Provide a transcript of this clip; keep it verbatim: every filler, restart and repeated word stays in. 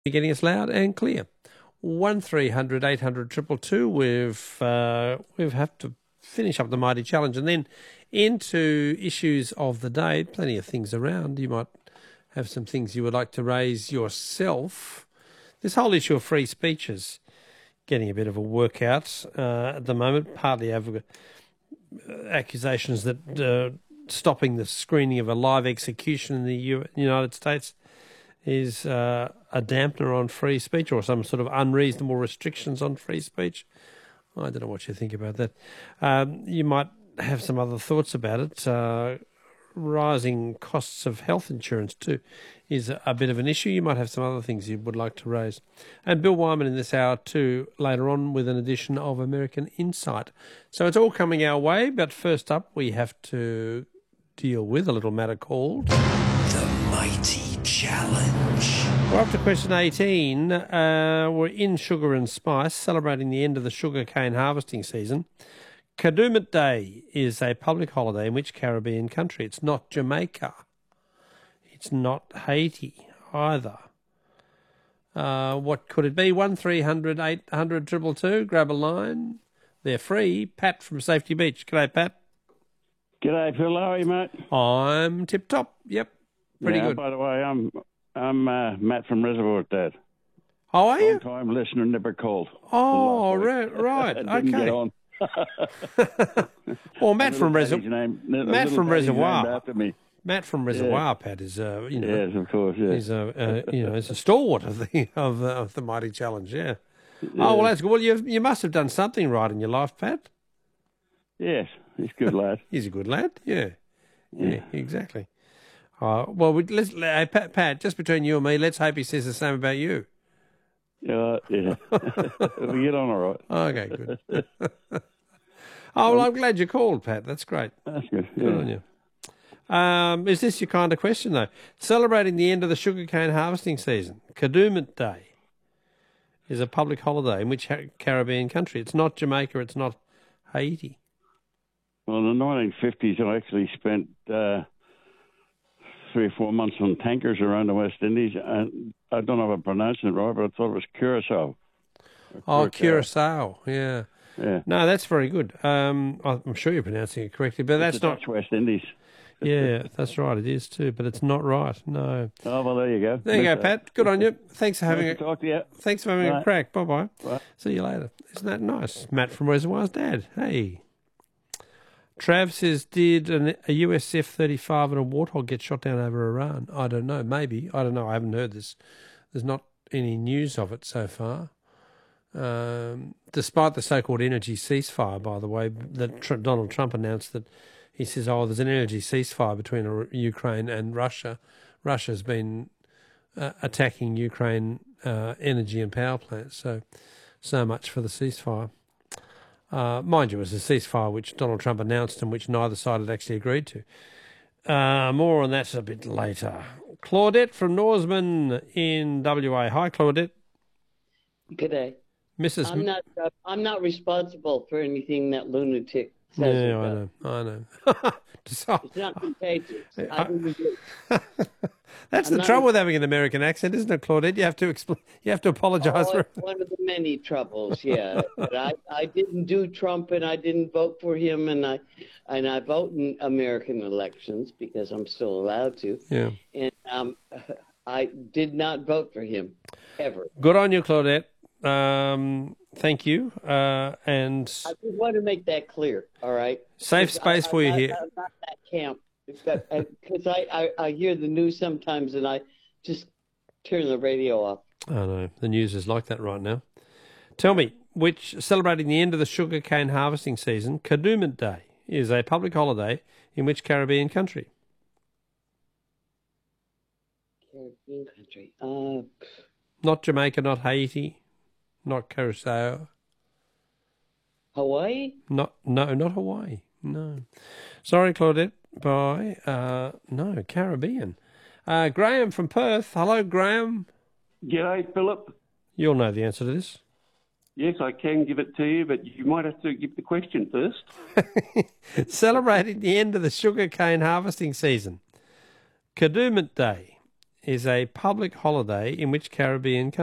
You're getting us loud and clear. One three hundred eight hundred two two two. We've uh, we've have to finish up the mighty challenge and then into issues of the day. Plenty of things around. You might have some things you would like to raise yourself. This whole issue of free speech is getting a bit of a workout uh, at the moment, partly over accusations that uh, stopping the screening of a live execution in the U- United States is uh, a dampener on free speech or some sort of unreasonable restrictions on free speech. I don't know what you think about that. Um, you might have some other thoughts about it. Uh, rising costs of health insurance too is a, a bit of an issue. You might have some other things you would like to raise. And Bill Wyman in this hour too, later on with an edition of American Insight. So it's all coming our way, but first up we have to deal with a little matter called The Mighty Challenge. We're up to question eighteen. Uh, we're in Sugar and Spice, celebrating the end of the sugarcane harvesting season. Kadooment Day is a public holiday in which Caribbean country? It's not Jamaica. It's not Haiti either. Uh, what could it be? One three hundred eight hundred two two two. Grab a line. They're free. Pat from Safety Beach. G'day, Pat. G'day, Phil. How are you, mate? I'm tip-top. Yep. Pretty yeah, good. By the way, I'm I'm uh, Matt from Reservoir, Dad. How are you? Long time listener, never called. Oh, right. right. Didn't okay. get on. Well, Matt from Reservoir. Name, Matt from Reservoir. After me. Matt from Reservoir, yeah. Pat is uh, you know. Yes, of course. Yeah. He's a uh, you know, he's a stalwart of the of, uh, of the Mighty Challenge. Yeah. yeah. Oh well, that's good. Well, you you must have done something right in your life, Pat. Yes, he's a good lad. He's a good lad. Yeah. Yeah. yeah exactly. Uh, well, we, let's uh, Pat, Pat. Just between you and me, let's hope he says the same about you. Uh, yeah. We get on all right. Okay, good. Oh, well, I'm glad you called, Pat. That's great. That's good. Yeah. Good on you. Um, is this your kind of question, though? Celebrating the end of the sugarcane harvesting season, Kadooment Day is a public holiday in which Caribbean country? It's not Jamaica, it's not Haiti. Well, in the nineteen fifties, I actually spent uh, three or four months on tankers around the West Indies, and I don't know if I'm pronouncing it right, but I thought it was Curacao. Oh, Curacao, yeah. Yeah. No, that's very good. Um, I'm sure you're pronouncing it correctly, but that's it's the not Dutch West Indies. Yeah, that's right. It is too, but it's not right. No. Oh well, there you go. There you Missed go, that. Pat. Good on you. Thanks for having Nice a to talk to you. Thanks for having Bye. a crack. Bye bye. Bye. See you later. Isn't that nice? Matt from Reservoir's dad. Hey. Trav says, did an, a U S F thirty-five and a Warthog get shot down over Iran? I don't know. Maybe. I don't know. I haven't heard this. There's not any news of it so far. Um, despite the so-called energy ceasefire, by the way, that Tr- Donald Trump announced that he says, oh, there's an energy ceasefire between uh, Ukraine and Russia. Russia's been uh, attacking Ukraine uh, energy and power plants, so so much for the ceasefire. Uh, mind you, it was a ceasefire which Donald Trump announced and which neither side had actually agreed to. Uh, more on that a bit later. Claudette from Norseman in W A. Hi, Claudette. G'day. Missus I'm not. Uh, I'm not responsible for anything that lunatic says. Yeah, about. I know. I know. So- It's not contagious. I- I didn't do it. That's I'm the not- trouble with having an American accent, isn't it, Claudette? You have to explain. You have to apologise Oh, for it's one of the many troubles. Yeah, but I, I didn't do Trump, and I didn't vote for him, and I, and I vote in American elections because I'm still allowed to. Yeah. And um, I did not vote for him ever. Good on you, Claudette. Um, thank you. Uh, and I just want to make that clear. All right. safe space I, for you I, here. I'm not that camp because I, I, I hear the news sometimes and I just turn the radio off. I know. The news is like that right now. Tell me, which celebrating the end of the sugarcane harvesting season, Kadooment Day is a public holiday in which Caribbean country? Caribbean country. Uh, Not Jamaica, not Haiti, not Curacao. Hawaii? Not no, not Hawaii. No. Sorry, Claudette. Bye. Uh, no, Caribbean. Uh, Graham from Perth. Hello, Graham. G'day, Philip. You'll know the answer to this. Yes, I can give it to you, but you might have to give the question first. Celebrating the end of the sugarcane harvesting season, Kadooment Day is a public holiday in which Caribbean country?